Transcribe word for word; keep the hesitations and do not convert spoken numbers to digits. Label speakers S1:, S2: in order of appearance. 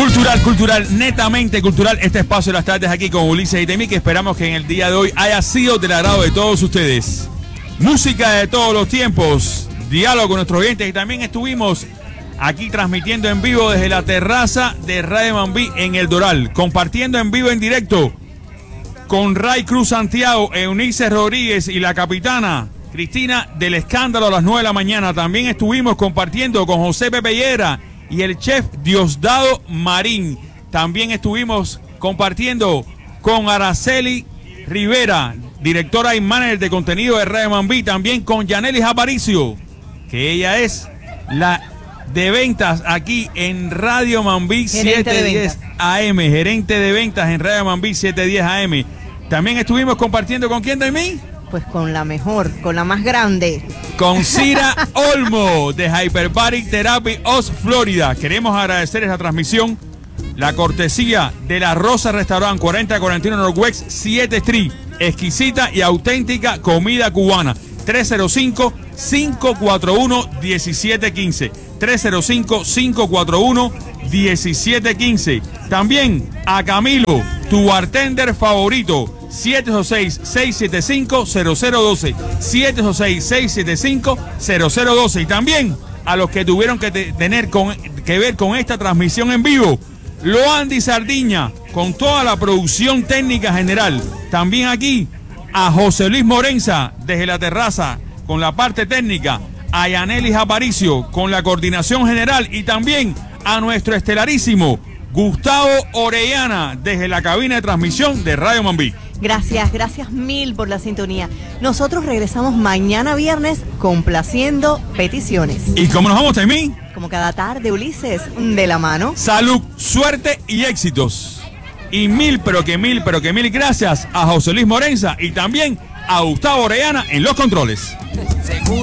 S1: Cultural, cultural, netamente cultural. Este espacio de las tardes aquí con Ulises y Temi, que esperamos que en el día de hoy haya sido del agrado de todos ustedes. Música de todos los tiempos, diálogo con nuestros oyentes, y también estuvimos aquí transmitiendo en vivo desde la terraza de Radio Mambí en El Doral, compartiendo en vivo en directo con Ray Cruz Santiago, Eunice Rodríguez y la capitana Cristina del Escándalo a las nueve de la mañana. También estuvimos compartiendo con José Pepe Llera y el chef Diosdado Marín. También estuvimos compartiendo con Araceli Rivera, directora y manager de contenido de Radio Mambí. También con Yanelis Aparicio, que ella es la de ventas aquí en Radio Mambí setecientos diez A M, gerente de ventas en Radio Mambí setecientos diez A M. También estuvimos compartiendo con quién de mí.
S2: Pues con la mejor, con la más grande. Con
S1: Cira Olmo de Hyperbaric Therapy Oz, Florida. Queremos agradecer esta transmisión, la cortesía de La Rosa Restaurant, cuarenta cuarenta y uno Northwest siete Street. Exquisita y auténtica comida cubana. tres cero cinco, cinco cuatro uno, uno siete uno cinco. tres cero cinco, cinco cuatro uno, uno siete uno cinco. También a Camilo, tu bartender favorito. siete cero seis, seis siete cinco, cero cero uno dos. siete cero seis, seis siete cinco, cero cero uno dos. Y también a los que tuvieron que te, tener con, que ver con esta transmisión en vivo. Loandi Sardiña, con toda la producción técnica general. También aquí a José Luis Morenza, desde la terraza, con la parte técnica. A Yanelis Aparicio, con la coordinación general. Y también a nuestro estelarísimo Gustavo Orellana, desde la cabina de transmisión de Radio Mambí.
S2: Gracias, gracias mil por la sintonía. Nosotros regresamos mañana viernes complaciendo peticiones.
S1: ¿Y cómo nos vamos, Taimí?
S2: Como cada tarde, Ulises, de la mano.
S1: Salud, suerte y éxitos. Y mil, pero que mil, pero que mil gracias a José Luis Morenza y también a Gustavo Orellana en los controles.